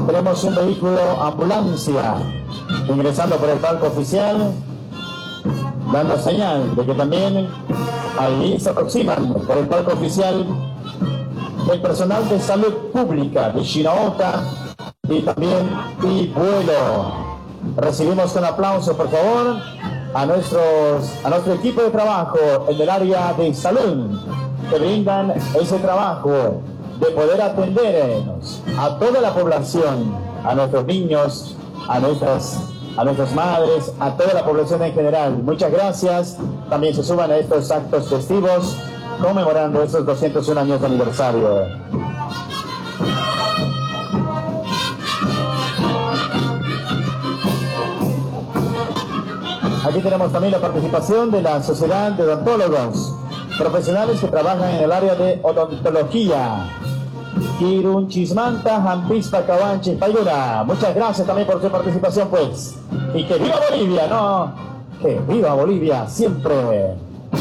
tenemos un vehículo ambulancia ingresando por el palco oficial, dando señal de que también ahí se aproximan por el palco oficial el personal de salud pública de Chinaota y también Vuelo. Recibimos con aplauso, por favor, a nuestro equipo de trabajo en el área de salud, que brindan ese trabajo de poder atendernos a toda la población, a nuestros niños, a nuestras madres, a toda la población en general. Muchas gracias. También se suman a estos actos festivos conmemorando estos 201 años de aniversario. Aquí tenemos también la participación de la Sociedad de Odontólogos, profesionales que trabajan en el área de odontología. Kirunchismanta, Jampispa, Cabanchi, Paigura. Muchas gracias también por su participación, pues. Y que viva Bolivia, ¿no? Que viva Bolivia siempre.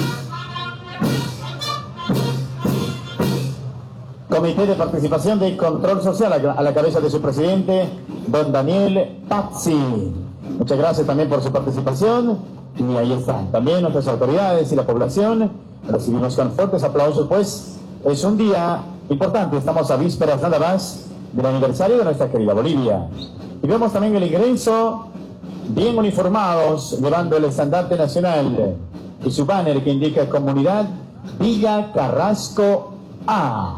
Comité de Participación de Control Social a la cabeza de su presidente, don Daniel Pazzi. Muchas gracias también por su participación. Y ahí están también nuestras autoridades y la población. Recibimos con fuertes aplausos, pues es un día importante. Estamos a vísperas nada más del aniversario de nuestra querida Bolivia. Y vemos también el ingreso, bien uniformados, llevando el estandarte nacional y su banner que indica Comunidad Villa Carrasco A.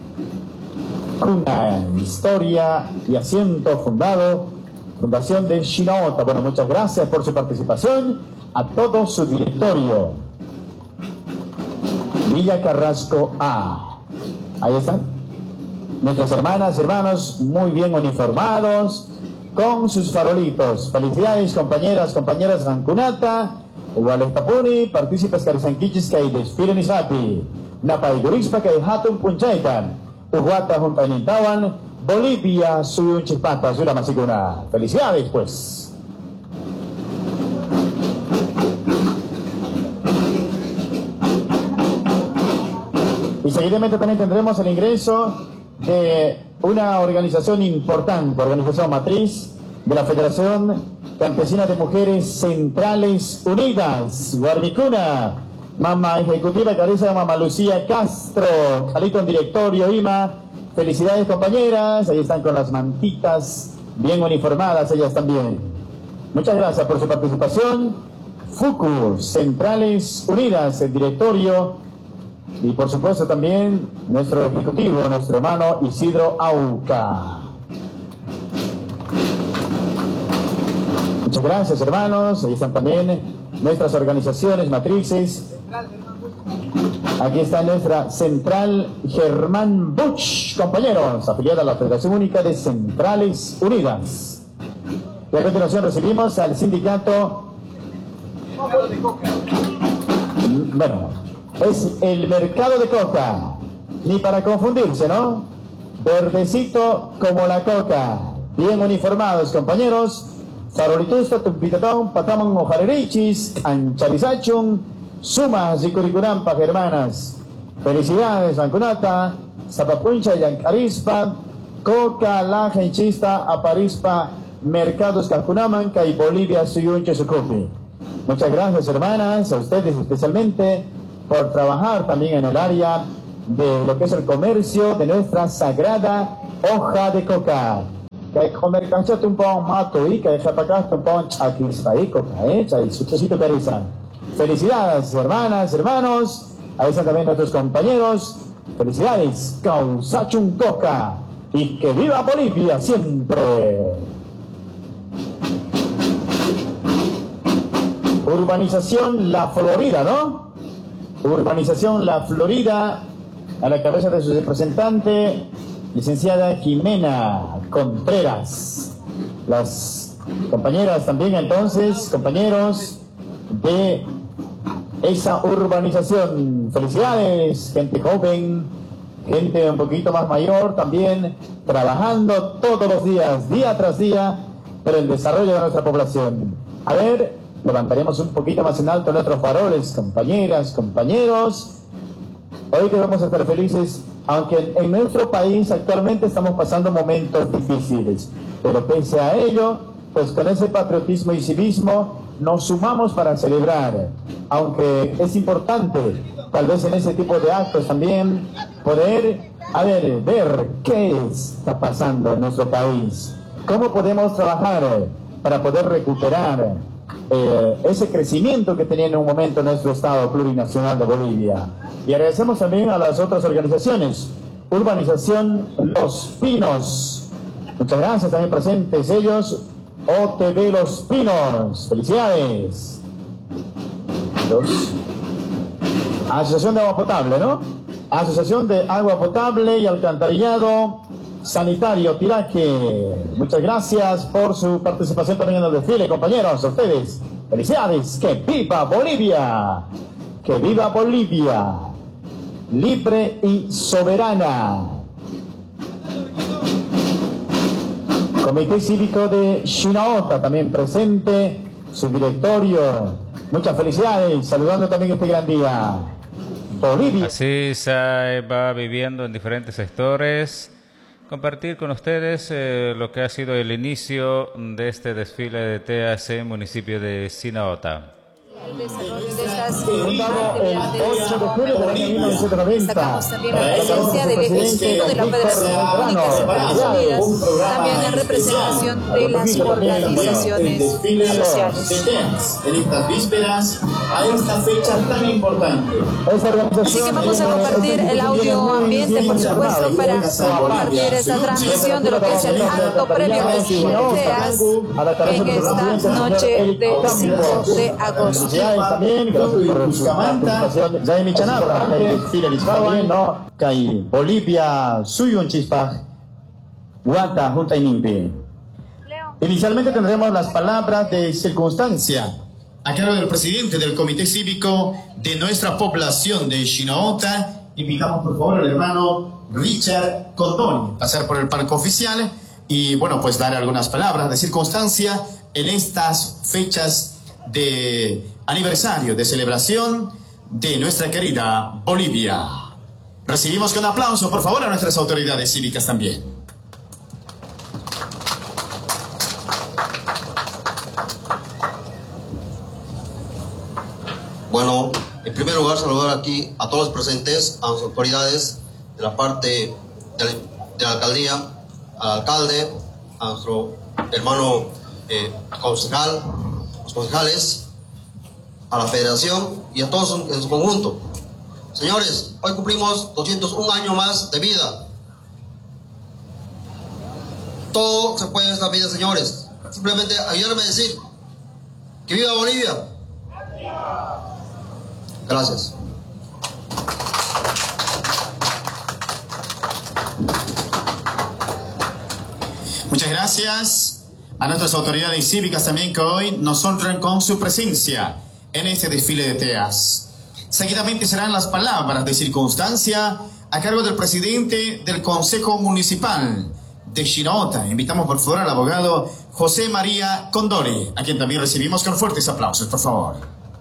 Una historia y asiento fundado, Fundación de Chinaota. Bueno, muchas gracias por su participación, a todo su directorio. Villa Carrasco A. Ahí están nuestras hermanas, hermanos, muy bien uniformados, con sus farolitos. Felicidades, compañeras, Rancunata, Tapuni, partícipes Carisanquichis que desfilen Isapi, Napaigurispa que Hatun Punchaitan, Uhuata Juntanintawan, Bolivia, Suyun Chispata, Sura Masiguna. Felicidades, pues. Y seguidamente también tendremos el ingreso de una organización importante, organización matriz de la Federación Campesina de Mujeres Centrales Unidas, Guarnicuna, Mama Ejecutiva cabeza de Mama Lucía Castro, Jalito en directorio, IMA. Felicidades, compañeras, ahí están con las mantitas bien uniformadas, ellas también. Muchas gracias por su participación. FUCU, Centrales Unidas, el directorio. Y por supuesto también nuestro ejecutivo, nuestro hermano Isidro Auca. Muchas gracias, hermanos. Ahí están también nuestras organizaciones matrices. Aquí está nuestra Central Germán Buch, compañeros, afiliada a la Federación Única de Centrales Unidas. Y a continuación recibimos al sindicato. Bueno, es el mercado de coca, ni para confundirse, ¿no? Verdecito como la coca, bien uniformados, compañeros. Farolitusta, Tumpitatón, Patamon, Ojarerichis, Ancharizachun, Sumas y Curicunampa, hermanas. Felicidades, Ancunata, Zapapuncha, Yancarispa, Coca, Laja, Hinchista, Aparispa, Mercados, Cacunamanca y Bolivia, Suyunche, Sucupi. Muchas gracias, hermanas, a ustedes especialmente, por trabajar también en el área de lo que es el comercio de nuestra sagrada hoja de coca. Que comer cancha tumpón mato y que japacas tumpón chakispa y coca, y sucesito cariza. Felicidades, hermanas, hermanos. Ahí están también nuestros compañeros. Felicidades, Causachun Coca. Y que viva Bolivia siempre. Urbanización La Florida, ¿no? Urbanización La Florida, a la cabeza de su representante, licenciada Jimena Contreras. Las compañeras también, entonces, compañeros de esa urbanización. Felicidades, gente joven, gente un poquito más mayor también, trabajando todos los días, día tras día, por el desarrollo de nuestra población. A ver, levantaremos un poquito más en alto nuestros faroles, compañeras, compañeros. Hoy que vamos a estar felices aunque en nuestro país actualmente estamos pasando momentos difíciles, pero pese a ello, pues con ese patriotismo y civismo nos sumamos para celebrar, aunque es importante, tal vez en ese tipo de actos también, poder, ver qué está pasando en nuestro país, cómo podemos trabajar para poder recuperar ese crecimiento que tenía en un momento nuestro Estado plurinacional de Bolivia. Y agradecemos también a las otras organizaciones, Urbanización Los Pinos, muchas gracias, también presentes ellos, OTV Los Pinos, felicidades. Asociación de Agua Potable, ¿no? Asociación de Agua Potable y Alcantarillado Sanitario Tiraque, muchas gracias por su participación también en el desfile, compañeros, a ustedes, felicidades, que viva Bolivia, que viva Bolivia, libre y soberana. Comité Cívico de Chinaota también presente, su directorio, muchas felicidades, saludando también este gran día. Bolivia. Así se va viviendo en diferentes sectores. Compartir con ustedes lo que ha sido el inicio de este desfile de TAC municipio de Sinaota. El desarrollo de estas actividades. Destacamos también la presencia del Ejecutivo de la Federación Única de Naciones Unidas, también en representación de las organizaciones sociales. En estas vísperas a esta fecha tan importante. Así que vamos a compartir el audio ambiente, por supuesto, para compartir esta transmisión de lo que es el acto previo de TEAS en esta noche de 5 de agosto. También por su participación ya mi chanabra también no kai Bolivia suyun chispa guata junta inimpi. Inicialmente tendremos las palabras de circunstancia a cargo del presidente del Comité Cívico de nuestra población de Chinaota. Invitamos por favor al hermano Richard Condoni a pasar por el palco oficial y bueno, pues dar algunas palabras de circunstancia en estas fechas de aniversario de celebración de nuestra querida Bolivia. Recibimos con aplauso, por favor, a nuestras autoridades cívicas también. Bueno, en primer lugar saludar aquí a todos los presentes, a las autoridades de la parte de la alcaldía, al alcalde, a nuestro hermano concejal, los concejales, a la federación y a todos en su conjunto. Señores, hoy cumplimos 201 años más de vida. Todo se puede en esta vida, señores. Simplemente ayúdenme a decir que viva Bolivia. Gracias. Muchas gracias a nuestras autoridades cívicas también que hoy nos honran con su presencia en este desfile de TEAS. Seguidamente serán las palabras de circunstancia a cargo del presidente del Consejo Municipal de Chinaota. Invitamos por favor al abogado José María Condori, a quien también recibimos con fuertes aplausos, por favor.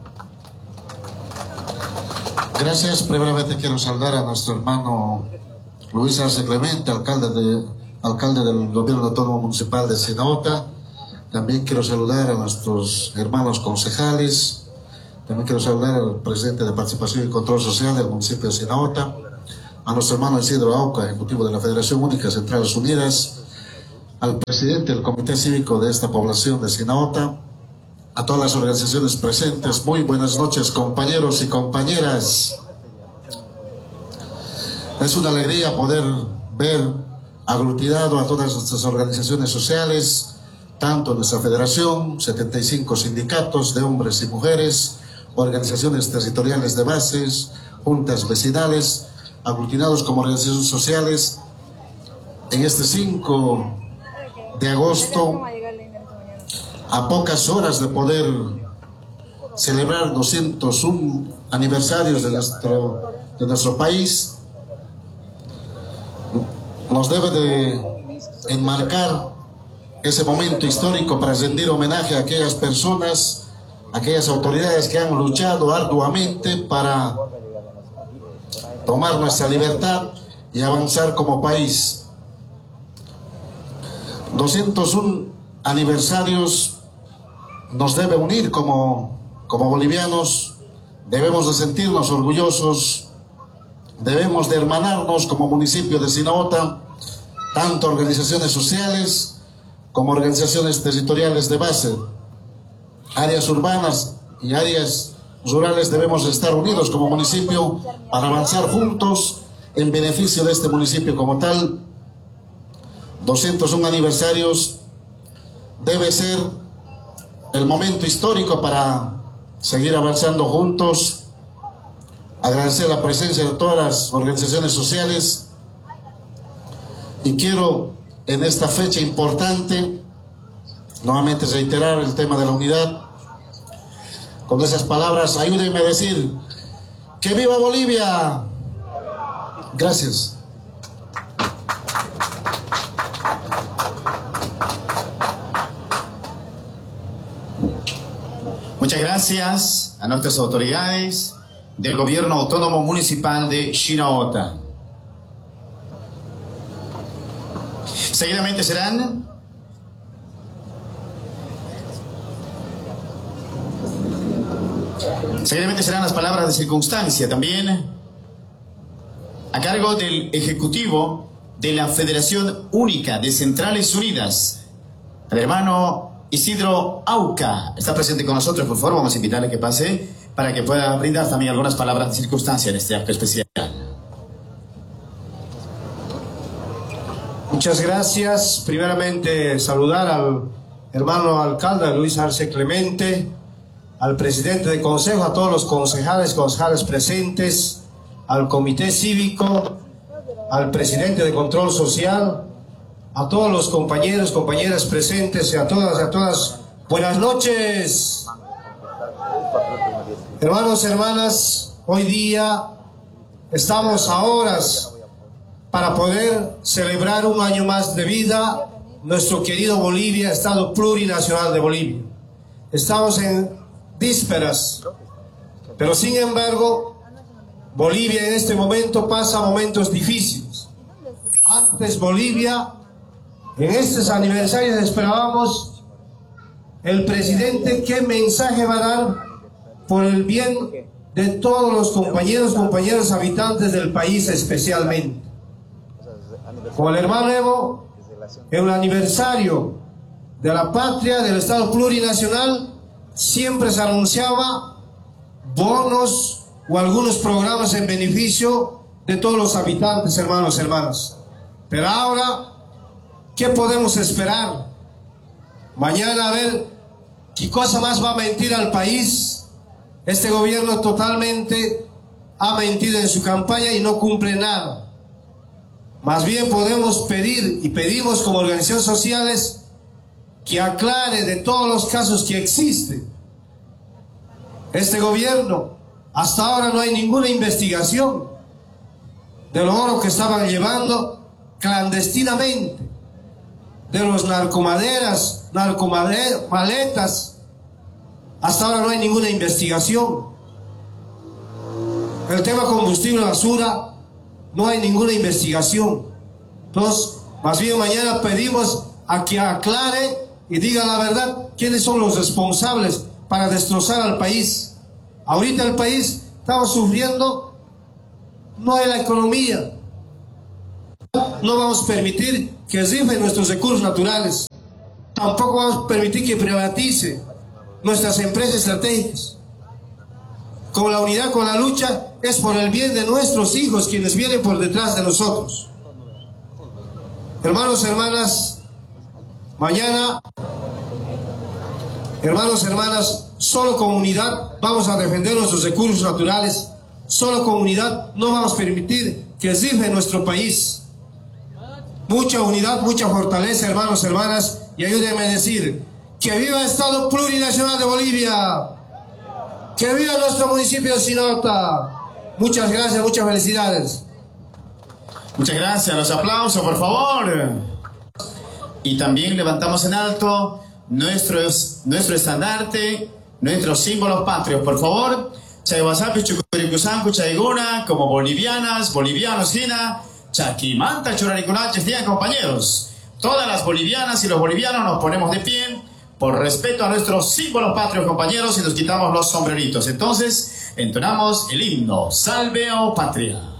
Gracias. Primeramente quiero saludar a nuestro hermano Luis Arce Clemente, alcalde del Gobierno Autónomo Municipal de Chinaota. También quiero saludar a nuestros hermanos concejales. También quiero saludar al presidente de Participación y Control Social del municipio de Chinaota, a nuestro hermano Isidro Auca, ejecutivo de la Federación Única Centrales Unidas, al presidente del Comité Cívico de esta población de Chinaota, a todas las organizaciones presentes. Muy buenas noches, compañeros y compañeras. Es una alegría poder ver aglutinado a todas nuestras organizaciones sociales, tanto nuestra federación, 75 sindicatos de hombres y mujeres, organizaciones territoriales de bases, juntas vecinales, aglutinados como organizaciones sociales en este 5 de agosto, a pocas horas de poder celebrar 201 aniversarios de nuestro país. Nos debe de enmarcar ese momento histórico para rendir homenaje a aquellas personas, aquellas autoridades que han luchado arduamente para tomar nuestra libertad y avanzar como país. 201 aniversarios nos debe unir como bolivianos. Debemos de sentirnos orgullosos, debemos de hermanarnos como municipio de Sinota, tanto organizaciones sociales como organizaciones territoriales de base, áreas urbanas y áreas rurales. Debemos estar unidos como municipio para avanzar juntos en beneficio de este municipio como tal. 201 aniversarios debe ser el momento histórico para seguir avanzando juntos. Agradecer la presencia de todas las organizaciones sociales y quiero en esta fecha importante nuevamente reiterar el tema de la unidad. Con esas palabras, ayúdenme a decir ¡que viva Bolivia! Gracias. Muchas gracias a nuestras autoridades del Gobierno Autónomo Municipal de Chinota. Seguidamente serán las palabras de circunstancia también a cargo del Ejecutivo de la Federación Única de Centrales Unidas, el hermano Isidro Auca. Está presente con nosotros, por favor, vamos a invitarle que pase para que pueda brindar también algunas palabras de circunstancia en este acto especial. Muchas gracias. Primeramente, saludar al hermano alcalde Luis Arce Clemente, al presidente de consejo, a todos los concejales presentes, al comité cívico, al presidente de control social, a todos los compañeros, compañeras presentes y a todas, buenas noches. Hermanos, hermanas, hoy día estamos a horas para poder celebrar un año más de vida nuestro querido Bolivia, Estado plurinacional de Bolivia. Estamos en vísperas, pero sin embargo, Bolivia en este momento pasa momentos difíciles. Antes Bolivia, en estos aniversarios esperábamos el presidente qué mensaje va a dar por el bien de todos los compañeros habitantes del país especialmente. Como el hermano Evo, en el aniversario de la patria, del Estado plurinacional, siempre se anunciaba bonos o algunos programas en beneficio de todos los habitantes, hermanos, hermanas. Pero ahora, ¿qué podemos esperar? Mañana a ver qué cosa más va a mentir al país. Este gobierno totalmente ha mentido en su campaña y no cumple nada. Más bien podemos pedir y pedimos como organizaciones sociales que aclare de todos los casos que existen. Este gobierno, hasta ahora no hay ninguna investigación de los oro que estaban llevando clandestinamente, de los narcomaletas. Hasta ahora no hay ninguna investigación. El tema combustible basura, no hay ninguna investigación. Entonces, más bien mañana pedimos a que aclare y diga la verdad quiénes son los responsables para destrozar al país. Ahorita el país estamos sufriendo, no hay la economía. No vamos a permitir que rifen nuestros recursos naturales. Tampoco vamos a permitir que privatice nuestras empresas estratégicas. Con la unidad, con la lucha, es por el bien de nuestros hijos quienes vienen por detrás de nosotros. Hermanos, hermanas, mañana, hermanos, hermanas, solo con unidad vamos a defender nuestros recursos naturales. Solo con unidad no vamos a permitir que rife nuestro país. Mucha unidad, mucha fortaleza, hermanos, hermanas, y ayúdenme a decir, ¡que viva el Estado plurinacional de Bolivia! ¡Que viva nuestro municipio de Sinota! Muchas gracias, muchas felicidades. Muchas gracias, los aplausos, por favor. Y también levantamos en alto nuestro estandarte, nuestros símbolos patrios, por favor. Chaywasapi, Chucuricuzancu, Chayguna, como bolivianas, bolivianos, Gina, Chaquimanta, Churaricunaches, digan compañeros. Todas las bolivianas y los bolivianos nos ponemos de pie por respeto a nuestros símbolos patrios, compañeros, y nos quitamos los sombreritos. Entonces, entonamos el himno, Salve, oh Patria.